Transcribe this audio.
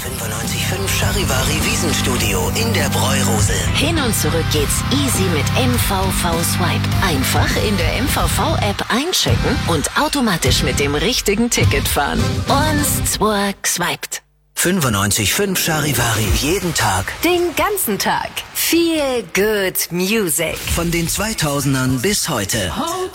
95.5 Charivari Wiesenstudio in der Bräurose. Hin und zurück geht's easy mit MVV Swipe. Einfach in der MVV-App einchecken und automatisch mit dem richtigen Ticket fahren. Und zurück swiped. 95.5 Charivari, jeden Tag. Den ganzen Tag. Feel good music. Von den 2000ern bis heute.